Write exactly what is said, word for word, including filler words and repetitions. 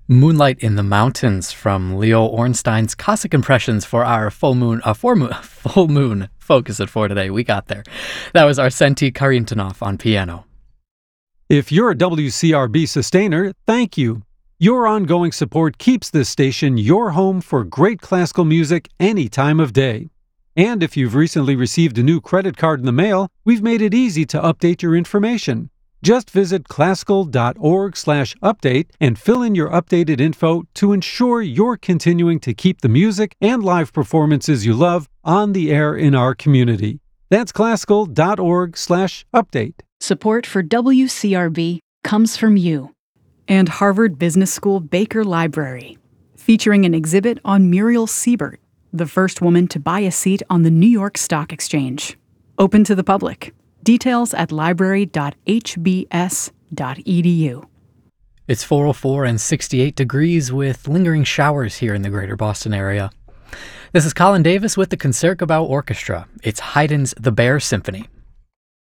Moonlight in the Mountains from Leo Ornstein's Cossack Impressions for our full moon, uh, full moon, full moon focus it for today. We got there. That was Arsenti Karintonov on piano. If you're a W C R B sustainer, thank you. Your ongoing support keeps this station your home for great classical music any time of day. And if you've recently received a new credit card in the mail, we've made it easy to update your information. Just visit classical.org slash update and fill in your updated info to ensure you're continuing to keep the music and live performances you love on the air in our community. That's classical.org slash update. Support for W C R B comes from you. And Harvard Business School Baker Library, featuring an exhibit on Muriel Siebert, the first woman to buy a seat on the New York Stock Exchange. Open to the public. Details at library dot h b s dot e d u. It's four oh four and sixty-eight degrees with lingering showers here in the greater Boston area. This is Colin Davis with the Concertgebouw Orchestra. It's Haydn's The Bear Symphony.